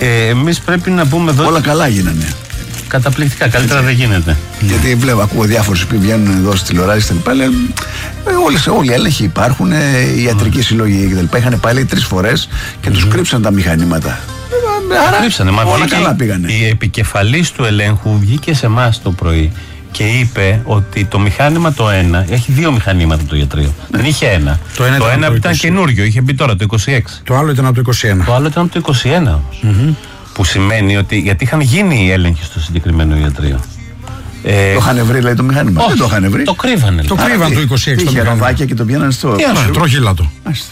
Εμείς πρέπει να πούμε εδώ. Όλα καλά γίνανε. Καταπληκτικά, καλύτερα δεν γίνεται. Γιατί ακούω διάφορους που βγαίνουν εδώ στις τηλεοράσεις και τα λοιπά. Όλοι οι έλεγχοι υπάρχουν, οι ιατρικοί σύλλογοι και τα λοιπά. Είχαν πάλι 3 φορές και τους κρύψαν τα μηχανήματα. Άρα κρύψανε, όλα καλά πήγανε. Η επικεφαλής του ελέγχου βγήκε σε εμάς το πρωί και είπε ότι το μηχάνημα το ένα, έχει 2 μηχανήματα το ιατρείο. Δεν είχε ένα. Το ένα ήταν καινούριο, είχε μπει τώρα το 26. Το άλλο ήταν από το 21. Το άλλο ήταν από το 21 όμως. Που σημαίνει ότι, γιατί είχαν γίνει οι έλεγχοι στο συγκεκριμένο ιατρείο. Το είχαν βρει, λέει, το μηχάνημα. Όχι, δεν το είχαν βρει. Το κρύβανε. Το κρύβαν το 26. Είχε ραβάκια και το πιάναν στο. Τροχύλατο.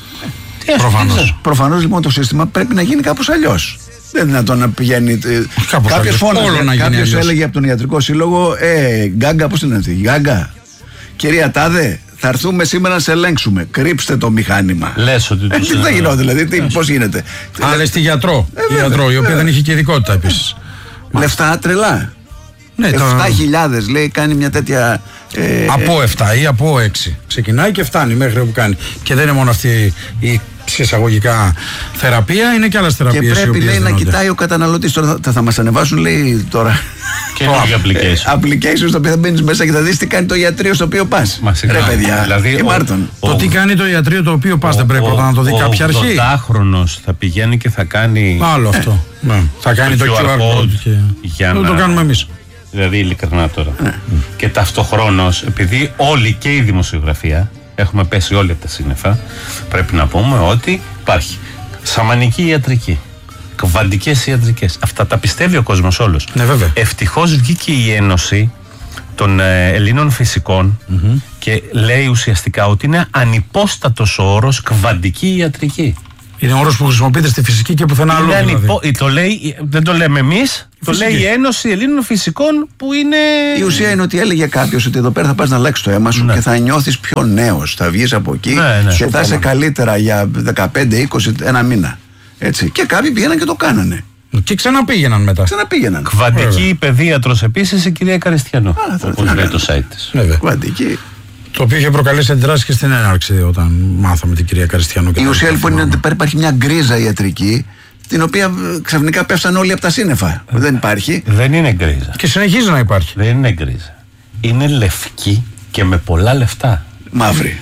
Προφανώς λοιπόν το σύστημα πρέπει να γίνει κάπως αλλιώς. Δεν είναι δυνατόν να πηγαίνει. Κάποιος φώναζε. Κάποιος έλεγε από τον ιατρικό σύλλογο, Γκάγκα, πώς είναι αυτή, Γκάγκα. Κυρία Τάδε, θα έρθουμε σήμερα να σε ελέγξουμε. Κρύψτε το μηχάνημα. Λες ότι τι θα γινόταν, δηλαδή, πώς γίνεται. Αλλά στη γιατρό, η οποία δεν είχε και ειδικότητα επίσης. Λεφτά τρελά. 7.000 λέει, κάνει μια τέτοια. Από 7 ή από 6. Ξεκινάει και φτάνει μέχρι όπου κάνει. Και δεν είναι μόνο αυτή η εισαγωγικά θεραπεία, είναι και άλλες θεραπείες. Και πρέπει, λέει, να κοιτάει ο καταναλωτής. Τώρα θα μας ανεβάσουν, λέει, τώρα. Και application στο οποίο θα μπαίνεις μέσα και θα δεις τι κάνει το ιατρείο στο οποίο πας. Ρε παιδιά, δηλαδή, το τι κάνει το ιατρείο το οποίο πας δεν πρέπει να το δει κάποια αρχή. Ο 8χρονος θα πηγαίνει και θα κάνει. Άλλο αυτό. Θα κάνει το QR code. Δεν το κάνουμε εμείς. Δηλαδή, ειλικρινά τώρα. Και ταυτοχρόνως, επειδή όλοι και η δημοσιογραφία έχουμε πέσει όλοι από τα σύννεφα, πρέπει να πούμε ότι υπάρχει σαμανική ιατρική, κβαντικές ιατρικές. Αυτά τα πιστεύει ο κόσμος όλος. Ναι, βέβαια. Ευτυχώς βγήκε η Ένωση των Ελλήνων Φυσικών και λέει ουσιαστικά ότι είναι ανυπόστατος ο όρος κβαντική ιατρική. Είναι όρος που χρησιμοποιείται στη φυσική και πουθενά άλλο. Δηλαδή. Το λέει, δεν το λέμε εμείς, το λέει η Ένωση Ελλήνων Φυσικών, που είναι. Η ουσία είναι ότι έλεγε κάποιος ότι εδώ πέρα θα πας να αλλάξεις το αίμα σου και θα νιώθεις πιο νέος. Θα βγεις από εκεί και θα είσαι καλύτερα για 15-20 ένα μήνα. Έτσι. Και κάποιοι πήγαιναν και το κάνανε. Και ξαναπήγαιναν μετά. Κβαντική παιδίατρος επίσης η κυρία Καριστιανό. Όπως λέει το site της. Κβαντική. Το οποίο είχε προκαλέσει αντιδράσεις και στην έναρξη όταν μάθαμε την κυρία Καριστιανού. Η ουσία λοιπόν είναι ότι υπάρχει μια γκρίζα ιατρική, την οποία ξαφνικά πέφταν όλοι από τα σύννεφα. Δεν υπάρχει. Δεν είναι γκρίζα. Και συνεχίζει να υπάρχει. Δεν είναι γκρίζα. Είναι λευκή και με πολλά λεφτά. Μαύρη.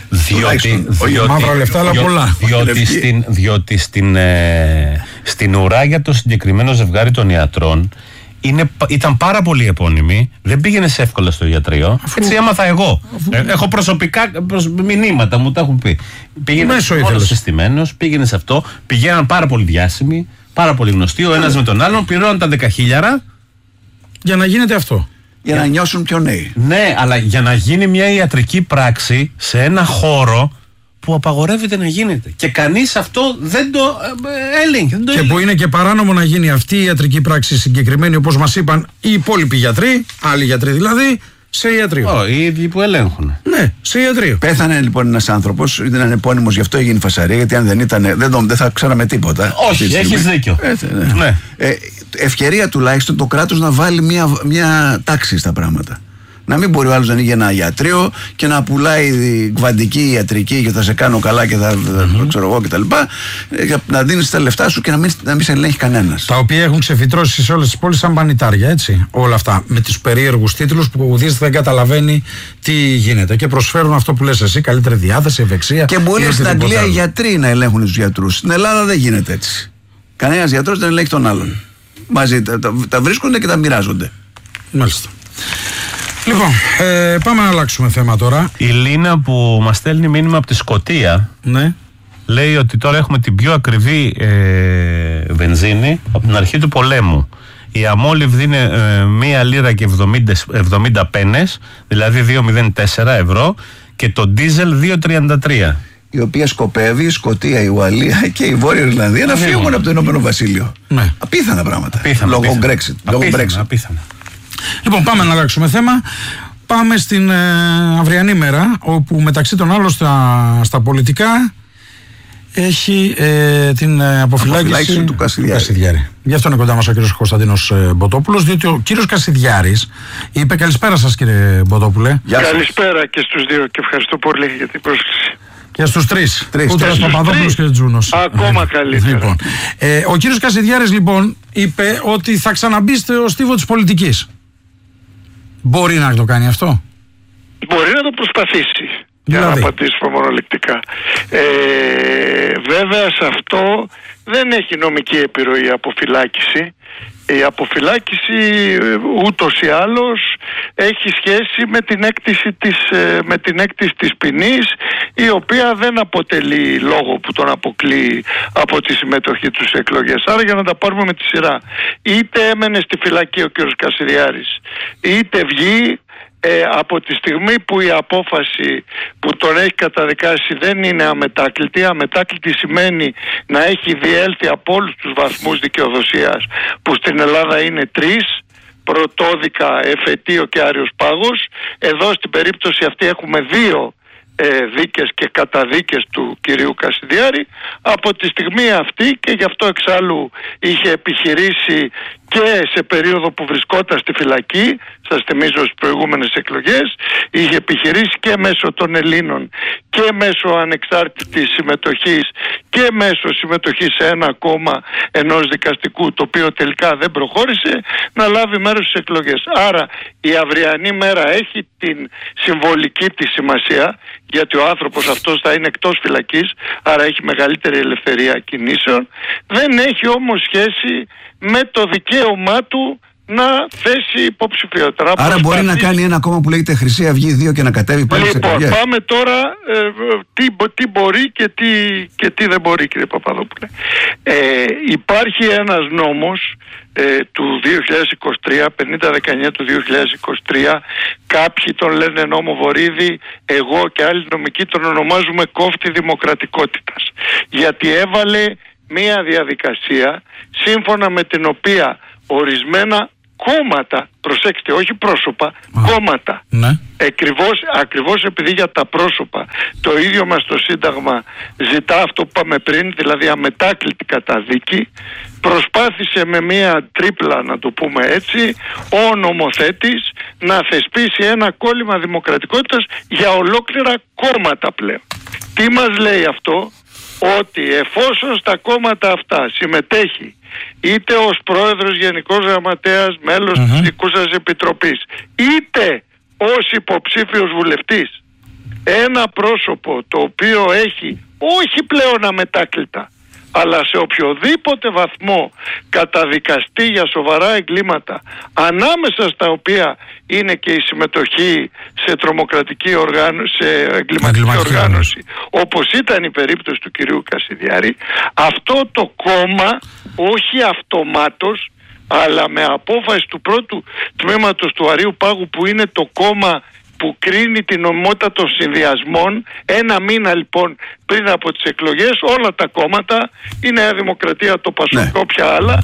Μαύρα λεφτά, αλλά πολλά. Διότι στην ουρά για το συγκεκριμένο ζευγάρι των ιατρών ήταν πάρα πολύ επώνυμη, δεν πήγαινες εύκολα στο ιατρείο. Έτσι έμαθα εγώ. Έχω προσωπικά μηνύματα, μου τα έχουν πει. Πήγαινες όλος συστημένος, πήγαινες αυτό, πηγαίναν πάρα πολύ διάσημοι, πάρα πολύ γνωστοί, ο ένας με τον άλλον, πληρώναν τα 10.000 για να γίνεται αυτό. Για να νιώσουν πιο νέοι. Ναι, αλλά για να γίνει μια ιατρική πράξη σε ένα χώρο που απαγορεύεται να γίνεται. Και κανείς αυτό δεν το έλεγχε. Και που είναι και παράνομο να γίνει αυτή η ιατρική πράξη συγκεκριμένη, όπως μας είπαν οι υπόλοιποι γιατροί, άλλοι γιατροί δηλαδή, σε ιατρείο. Οι ίδιοι που ελέγχουν. Ναι, σε ιατρείο. Πέθανε λοιπόν ένας άνθρωπος, ήταν επώνυμος, γι' αυτό έγινε φασαρία, γιατί αν δεν ήταν, δεν θα ξέραμε τίποτα. Όχι, έχεις δίκιο. Ναι. Ευκαιρία τουλάχιστον το κράτος να βάλει μια τάξη στα πράγματα. Να μην μπορεί ο άλλος να ανοίγει ένα ιατρείο και να πουλάει κβαντική ιατρική και θα σε κάνω καλά και θα ξέρω εγώ κτλ. Να δίνεις τα λεφτά σου και να μην σε ελέγχει κανένας. Τα οποία έχουν ξεφυτρώσει σε όλες τις πόλεις σαν πανιτάρια, έτσι. Όλα αυτά. Με τους περίεργους τίτλους που ο ουδής δεν καταλαβαίνει τι γίνεται. Και προσφέρουν αυτό που λες εσύ, καλύτερη διάθεση, ευεξία. Και μπορεί στην Αγγλία οι γιατροί να ελέγχουν τους γιατρούς. Στην Ελλάδα δεν γίνεται έτσι. Κανένας γιατρός δεν ελέγχει τον άλλον. Μαζί τα βρίσκονται και τα μοιράζονται. Μάλιστα. Λοιπόν, πάμε να αλλάξουμε θέμα τώρα. Η Λίνα που μας στέλνει μήνυμα από τη Σκωτία, ναι, λέει ότι τώρα έχουμε την πιο ακριβή βενζίνη από την αρχή του πολέμου. Η αμόλυβδη είναι 1 λίρα και 70 πένες, δηλαδή 2,04 ευρώ, και το ντίζελ 2,33. Η οποία σκοπεύει η Σκωτία, η Ουαλία και η Βόρεια Ιρλανδία να φύγουν από το Ηνωμένο Βασίλειο. Ναι. Απίθανα πράγματα. Λόγω Brexit. Απίθανα. Λοιπόν, πάμε να αλλάξουμε θέμα. Πάμε στην αυριανή μέρα, όπου μεταξύ των άλλων στα πολιτικά έχει την αποφυλάκηση του Κασιδιάρη. Γι' αυτό είναι κοντά μας ο κύριος Κωνσταντίνος Μποτόπουλος, διότι ο κύριος Κασιδιάρης είπε, καλησπέρα σας κύριε Μποτόπουλε. Καλησπέρα και στους δύο και ευχαριστώ πολύ για την πρόσκληση. Για στους τρεις. Κούτρας, Παπαδόπουλος και Τζούνος. Ακόμα καλύτερα. Λοιπόν, ο κύριος Κασιδιάρης λοιπόν είπε ότι θα ξαναμπεί στο στίβο της πολιτικής. Μπορεί να το κάνει αυτό? Μπορεί να το προσπαθήσει. Δηλαδή. Για να απαντήσουμε μονολεκτικά. Βέβαια σε αυτό δεν έχει νομική επιρροή η αποφυλάκηση. Η αποφυλάκηση ούτως ή άλλως έχει σχέση με την έκτηση της ποινής, η οποία δεν αποτελεί λόγο που τον αποκλείει από τη συμμετοχή του στις εκλογές. Άρα για να τα πάρουμε με τη σειρά, είτε έμενε στη φυλακή ο κ. Κασιδιάρης, είτε βγει, από τη στιγμή που η απόφαση που τον έχει καταδικάσει δεν είναι αμετάκλητη. Αμετάκλητη σημαίνει να έχει διέλθει από όλους τους βαθμούς δικαιοδοσίας, που στην Ελλάδα είναι 3: πρωτόδικα, εφετείο και Άριος Πάγος. Εδώ στην περίπτωση αυτή έχουμε 2 δίκες και καταδίκες του κυρίου Κασιδιάρη. Από τη στιγμή αυτή, και γι' αυτό εξάλλου είχε επιχειρήσει και σε περίοδο που βρισκόταν στη φυλακή, σας θυμίζω στις προηγούμενες εκλογές, είχε επιχειρήσει και μέσω των Ελλήνων και μέσω ανεξάρτητης συμμετοχής και μέσω συμμετοχής σε ένα κόμμα ενός δικαστικού, το οποίο τελικά δεν προχώρησε, να λάβει μέρος στις εκλογές. Άρα η αυριανή μέρα έχει την συμβολική της σημασία, γιατί ο άνθρωπος αυτός θα είναι εκτός φυλακής, άρα έχει μεγαλύτερη ελευθερία κινήσεων. Δεν έχει όμως σχέση με το δικαίωμά του να θέσει υποψηφιότητα. Άρα μπορεί να κάνει ένα κόμμα που λέγεται Χρυσή Αυγή 2 και να κατέβει πάλι σε εκλογές. Λοιπόν, πάμε τώρα τι μπορεί και τι δεν μπορεί, κύριε Παπαδόπουλε. Υπάρχει ένας νόμος του 2023, 5019 του 2023, κάποιοι τον λένε νόμο Βορίδη, εγώ και άλλοι νομικοί τον ονομάζουμε κόφτη δημοκρατικότητας, γιατί έβαλε μία διαδικασία σύμφωνα με την οποία ορισμένα κόμματα, προσέξτε, όχι πρόσωπα, κόμματα, ναι. Ακριβώς επειδή για τα πρόσωπα το ίδιο μας το Σύνταγμα ζητά αυτό που είπαμε πριν, δηλαδή αμετάκλητη καταδίκη, προσπάθησε με μία τρίπλα, να το πούμε έτσι, ο νομοθέτης να θεσπίσει ένα κόλλημα δημοκρατικότητας για ολόκληρα κόμματα πλέον. Τι μας λέει αυτό? Ότι εφόσον στα κόμματα αυτά συμμετέχει είτε ως πρόεδρος, γενικός γραμματέας, μέλος της Δικούσας Επιτροπής, είτε ως υποψήφιος βουλευτής, ένα πρόσωπο το οποίο έχει όχι πλέον αμετάκλητα, αλλά σε οποιοδήποτε βαθμό καταδικαστεί για σοβαρά εγκλήματα, ανάμεσα στα οποία είναι και η συμμετοχή σε τρομοκρατική οργάνωση, σε εγκληματική οργάνωση, όπως ήταν η περίπτωση του κυρίου Κασιδιάρη, αυτό το κόμμα όχι αυτομάτως, αλλά με απόφαση του πρώτου τμήματος του Αρείου Πάγου, που είναι το κόμμα που κρίνει την νομιμότητα των συνδυασμών, ένα μήνα λοιπόν πριν από τις εκλογές, όλα τα κόμματα, η Νέα Δημοκρατία, το Πασόκ, όποια άλλα,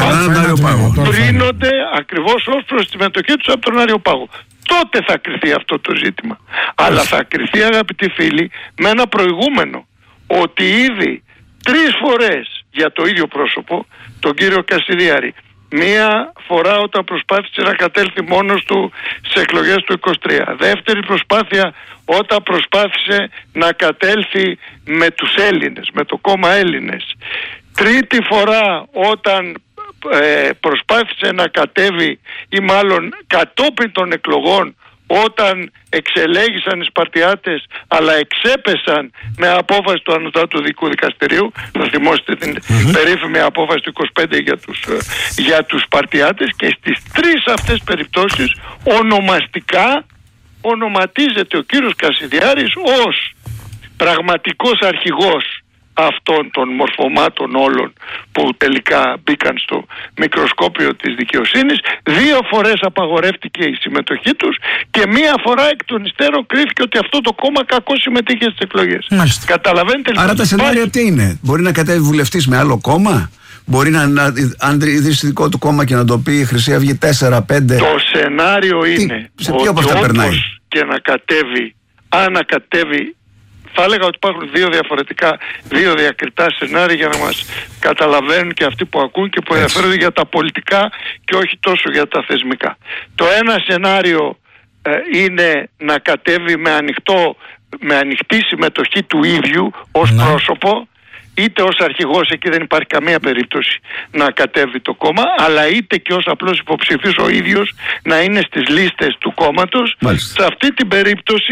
κρίνονται ακριβώς ως προς τη συμμετοχή τους από τον Άριο Πάγο. Τότε θα κριθεί αυτό το ζήτημα. Αλλά θα κριθεί, αγαπητοί φίλοι, με ένα προηγούμενο, ότι ήδη 3 φορές για το ίδιο πρόσωπο, τον κύριο Κασιδιάρη, μία φορά όταν προσπάθησε να κατέλθει μόνος του σε εκλογές του 23. Δεύτερη προσπάθεια όταν προσπάθησε να κατέλθει με τους Έλληνες, με το κόμμα Έλληνες. Τρίτη φορά όταν προσπάθησε να κατέβει, ή μάλλον κατόπιν των εκλογών, όταν εξελέγησαν οι Σπαρτιάτες αλλά εξέπεσαν με απόφαση του Ανωτάτου Δικού Δικαστηρίου. Θα θυμόσαστε την περίφημη απόφαση του 25 για τους Σπαρτιάτες, και στις 3 αυτές περιπτώσεις ονομαστικά ονοματίζεται ο κύριος Κασιδιάρης ως πραγματικός αρχηγός αυτών των μορφωμάτων όλων που τελικά μπήκαν στο μικροσκόπιο της δικαιοσύνης. 2 φορές απαγορεύτηκε η συμμετοχή τους και 1 φορά εκ των υστέρων κρίθηκε ότι αυτό το κόμμα κακώς συμμετείχε στις εκλογές. Καταλαβαίνετε λοιπόν? Άρα τα σενάρια τι είναι? Μπορεί να κατέβει βουλευτής με άλλο κόμμα? Μπορεί αν ιδρύσει δικό του κόμμα και να το πει Χρυσή Αυγή 4-5? Το σενάριο είναι σε ποιο από αυτά περνάει? Και να κατέβει, αν να κατέβει, θα έλεγα ότι υπάρχουν 2 διαφορετικά, 2 διακριτά σενάρια για να μας καταλαβαίνουν και αυτοί που ακούν και που ενδιαφέρονται για τα πολιτικά και όχι τόσο για τα θεσμικά. Το ένα σενάριο είναι να κατέβει με ανοιχτό με ανοιχτή συμμετοχή του ίδιου ως πρόσωπο, είτε ως αρχηγός, εκεί δεν υπάρχει καμία περίπτωση να κατέβει το κόμμα, αλλά είτε και ως απλός υποψήφιος ο ίδιος να είναι στις λίστες του κόμματος. Σε αυτή την περίπτωση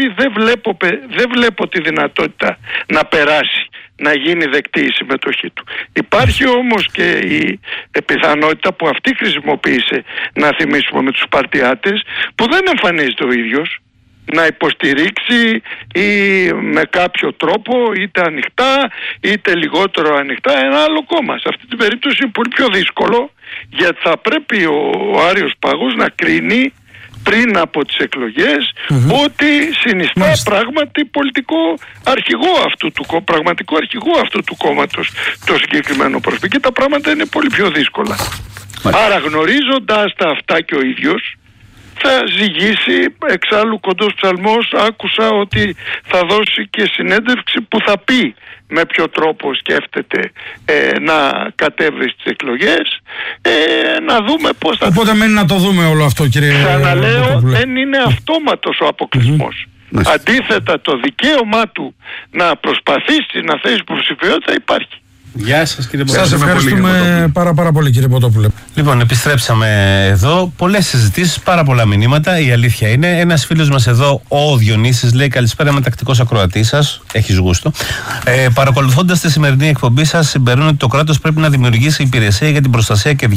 δεν βλέπω τη δυνατότητα να περάσει, να γίνει δεκτή η συμμετοχή του. Υπάρχει όμως και η πιθανότητα που αυτή χρησιμοποίησε, να θυμίσουμε, με τους Σπαρτιάτες, που δεν εμφανίζεται ο ίδιος, να υποστηρίξει ή με κάποιο τρόπο, είτε ανοιχτά είτε λιγότερο ανοιχτά, ένα άλλο κόμμα. Σε αυτή την περίπτωση είναι πολύ πιο δύσκολο, γιατί θα πρέπει ο Άριος Πάγος να κρίνει πριν από τις εκλογές ότι συνιστά πράγματι πολιτικό αρχηγό πραγματικό αρχηγό αυτού του κόμματος το συγκεκριμένο πρόσωπο, και τα πράγματα είναι πολύ πιο δύσκολα. Άρα, γνωρίζοντας τα αυτά και ο ίδιος θα ζυγίσει. Εξάλλου, κοντός ψαλμός, άκουσα ότι θα δώσει και συνέντευξη που θα πει με ποιο τρόπο σκέφτεται να κατέβει στις εκλογές, να δούμε πώς θα... Οπότε μένει να το δούμε όλο αυτό, κύριε. Ξαναλέω, δεν είναι αυτόματος ο αποκλεισμός. Αντίθετα, το δικαίωμά του να προσπαθήσει να θέσει υποψηφιότητα υπάρχει. Γεια σας, κύριε Πρωτόπουλε. Σας ευχαριστούμε πάρα πολύ, κύριε Πρωτόπουλε. Λοιπόν, επιστρέψαμε εδώ. Πολλές συζητήσεις, πάρα πολλά μηνύματα. Η αλήθεια είναι, ένας φίλος μας εδώ, ο Διονύσης, λέει: καλησπέρα, είμαι τακτικός ακροατής σας. Έχεις γούστο. Παρακολουθώντας τη σημερινή εκπομπή σας, συμπεραίνω ότι το κράτος πρέπει να δημιουργήσει υπηρεσία για την προστασία και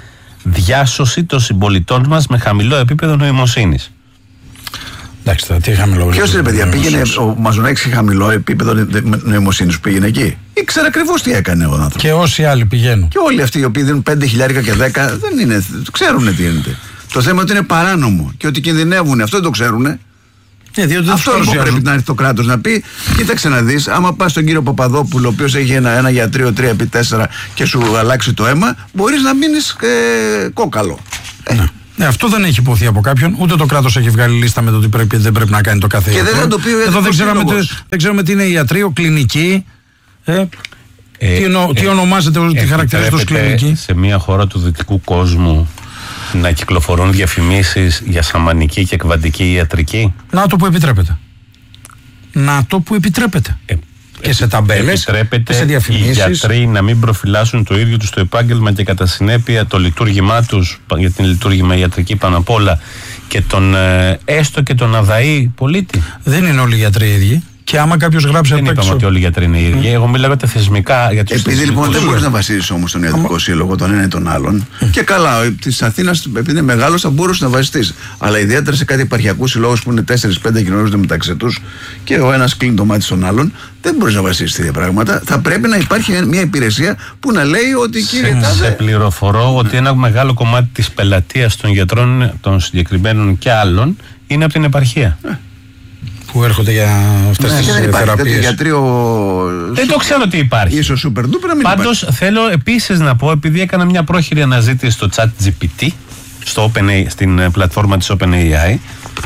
διάσωση των συμπολιτών μας με χαμηλό επίπεδο νοημοσύνης. Εντάξει, τι χαμηλό. Ποιος είναι, παιδιά, πήγαινε ο Μαζονάκης σε χαμηλό επίπεδο νοημοσύνης που πήγαινε εκεί? Ήξερε ακριβώς τι έκανε ο άνθρωπος. Και όσοι άλλοι πηγαίνουν. Και όλοι αυτοί οι οποίοι δίνουν 5.000 και 10 δεν είναι, ξέρουν τι γίνεται. Το θέμα είναι ότι είναι παράνομο και ότι κινδυνεύουν. Αυτό δεν το ξέρουν. Αυτό λοιπόν πρέπει να έρθει το κράτος να πει: κοίταξε να δεις, άμα πας στον κύριο Παπαδόπουλο, ο οποίος έχει ένα γιατρείο 3x4 και σου αλλάξει το αίμα, μπορείς να μείνεις κόκαλο. Ναι, αυτό δεν έχει υποθεί από κάποιον. Ούτε το κράτος έχει βγάλει λίστα με το τι πρέπει, δεν πρέπει να κάνει το κάθε ιατρό. Και δεν θα το πει ο εδώ δεν ξέρουμε τι είναι ιατρείο, κλινική. Τι ονομάζεται, τι χαρακτηρίζεται ως κλινική. Σε μια χώρα του δυτικού κόσμου να κυκλοφορούν διαφημίσεις για σαμανική και κβαντική ιατρική? Να το που επιτρέπεται. Και σε ταμπέλες και σε διαφημίσεις. Οι γιατροί να μην προφυλάσσουν το ίδιο τους το επάγγελμα και κατά συνέπεια το λειτουργήμά τους, για την λειτουργήμα ιατρική πάνω απ' όλα, και τον έστω και τον αδαή πολίτη. Δεν είναι όλοι οι γιατροί οι ίδιοι. Και άμα κάποιος γράψει δεν είπαμε ότι όλοι οι γιατροί είναι οι ίδιοι. Εγώ μιλάω για τα θεσμικά. Επειδή λοιπόν δεν μπορείς να βασίσεις όμως τον ιατρικό σύλλογο τον ένα ή τον άλλον. Και καλά, της Αθήνας, επειδή είναι μεγάλος, θα μπορούσε να βασιστείς. Αλλά ιδιαίτερα σε κάτι επαρχιακούς συλλόγους που είναι 4-5 και γνωρίζονται μεταξύ τους και ο ένας κλείνει το μάτι στον άλλον, δεν μπορείς να βασίσεις τέτοια πράγματα. Θα πρέπει να υπάρχει μια υπηρεσία που να λέει ότι κύριε Τάδε. Σε πληροφορώ ότι ένα μεγάλο κομμάτι της πελατείας των γιατρών, των συγκεκριμένων και άλλων, είναι από την επαρχία. Που έρχονται για αυτές τις θεραπείες. Δεν το ξέρω ότι υπάρχει. Ίσως super duper να μην Πάντως υπάρχει. θέλω επίσης να πω, επειδή έκανα μια πρόχειρη αναζήτηση στο ChatGPT, στην πλατφόρμα της OpenAI,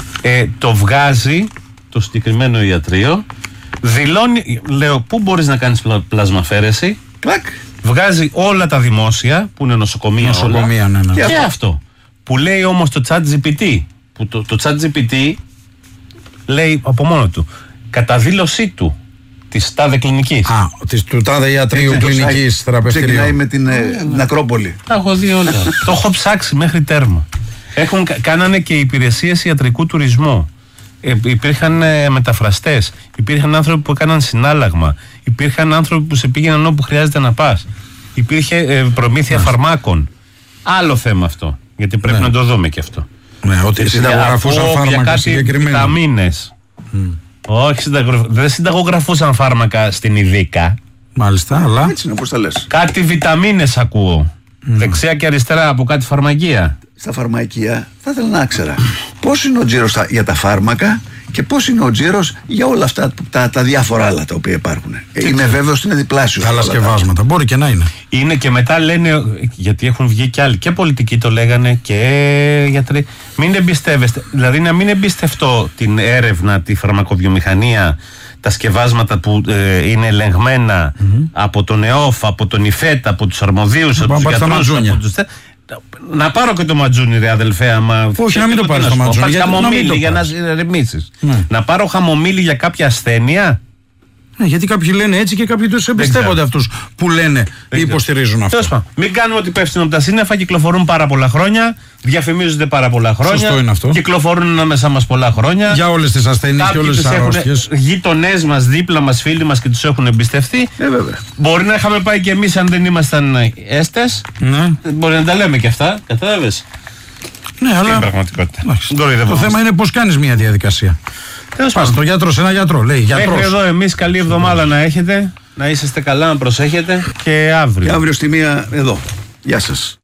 το βγάζει το συγκεκριμένο ιατρείο, δηλώνει, λέω, πού μπορείς να κάνεις πλασμαφέρεση, βγάζει όλα τα δημόσια που είναι νοσοκομεία όλα, ναι. Και αυτό που λέει όμως το ChatGPT, που το ChatGPT λέει από μόνο του, κατά δήλωσή του της τάδε κλινικής. Του τάδε ιατρίου κλινικής θεραπευτηρίου. Ξεκινάει με την Ακρόπολη. Τα έχω δει όλα. Το έχω ψάξει μέχρι τέρμα. Κάνανε και υπηρεσίες ιατρικού τουρισμού. Υπήρχαν μεταφραστές. Υπήρχαν άνθρωποι που έκαναν συνάλλαγμα. Υπήρχαν άνθρωποι που σε πήγαιναν όπου χρειάζεται να πας. Υπήρχε προμήθεια φαρμάκων. Άλλο θέμα αυτό. Γιατί πρέπει να το δούμε και αυτό. Ναι, ότι συνταγογραφούσαν φάρμακα συγκεκριμένα. Βιταμίνες. Όχι, δεν συνταγογραφούσαν φάρμακα στην Ειδίκα. Μάλιστα, αλλά. Έτσι είναι, όπως τα λες. Κάτι βιταμίνες ακούω. Δεξιά και αριστερά από κάτι φαρμακεία. Στα φαρμακεία θα ήθελα να ξέρω πώς είναι ο τζίρος για τα φάρμακα και πώς είναι ο τζίρος για όλα αυτά τα διάφορα άλλα τα οποία υπάρχουν. Είμαι βέβαιος ότι είναι διπλάσιο. Άλλα σκευάσματα. Μπορεί και να είναι. Είναι και μετά λένε, γιατί έχουν βγει και άλλοι, και πολιτικοί το λέγανε και γιατροί. Μην εμπιστεύεστε. Δηλαδή να μην εμπιστευτώ την έρευνα, τη φαρμακοβιομηχανία, τα σκευάσματα που είναι ελεγμένα από τον ΕΟΦ, από τον ΙΦΕΤ, από τους αρμοδίους, από τους γιατρούς. Να πάρω και το ματζούνι, ρε αδελφέ, άμα. Όχι, να μην το πάρεις το ματζούνι. Χαμομήλι για να ρεμίσεις. Να πάρω χαμομήλι για κάποια ασθένεια. Γιατί κάποιοι λένε έτσι και κάποιοι τους εμπιστεύονται αυτούς που λένε ή υποστηρίζουν αυτό. Μην κάνουμε ότι πέφτουν από τα σύννεφα, κυκλοφορούν πάρα πολλά χρόνια, διαφημίζονται πάρα πολλά χρόνια. Σωστό είναι αυτό. Κυκλοφορούν ανάμεσά μας πολλά χρόνια. Για όλες τις ασθένειες και όλες τις αρρώστιες. Γείτονές μας, δίπλα μας, φίλοι μας και τους έχουν εμπιστευτεί. Μπορεί να είχαμε πάει κι εμείς αν δεν ήμασταν έστες. Ναι. Μπορεί να τα λέμε κι αυτά, κατάλαβες. Ναι, αλλά. Το θέμα είναι πώς κάνεις μια διαδικασία. Πας στο γιατρό, σε ένα γιατρό, λέει. Μέχρι εδώ εμείς καλή εβδομάδα να έχετε, να είσαστε καλά, να προσέχετε και αύριο. Και αύριο στη 1 εδώ. Γεια σας.